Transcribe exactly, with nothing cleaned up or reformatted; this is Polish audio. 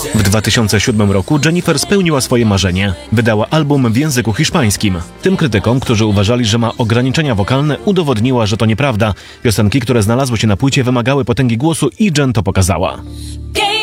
W dwa tysiące siódmym roku Jennifer spełniła swoje marzenie. Wydała album w języku hiszpańskim. Tym krytykom, którzy uważali, że ma ograniczenia wokalne, udowodniła, że to nieprawda. Piosenki, które znalazły się na płycie, wymagały potęgi głosu i Jen to pokazała.